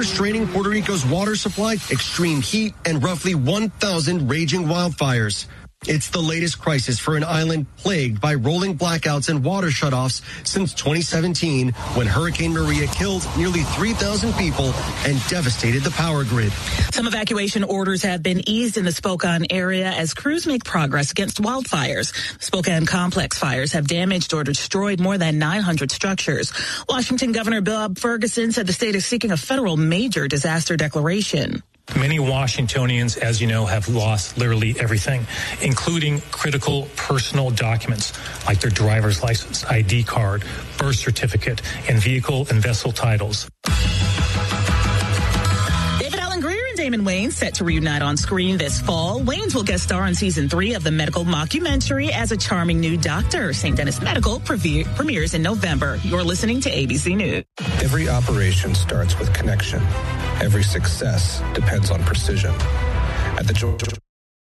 straining Puerto Rico's water supply, extreme heat, and roughly 1,000 raging wildfires. It's the latest crisis for an island plagued by rolling blackouts and water shutoffs since 2017, when Hurricane Maria killed nearly 3,000 people and devastated the power grid. Some evacuation orders have been eased in the Spokane area as crews make progress against wildfires. Spokane complex fires have damaged or destroyed more than 900 structures. Washington Governor Bob Ferguson said the state is seeking a federal major disaster declaration. Many Washingtonians, as you know, have lost literally everything, including critical personal documents like their driver's license, ID card, birth certificate, and vehicle and vessel titles. David Alan Grier and Damon Wayans set to reunite on screen this fall. Wayans will guest star on season 3 of the medical mockumentary as a charming new doctor. St. Denis Medical premieres in November. You're listening to ABC News. Every operation starts with connection. Every success depends on precision. At the Georgia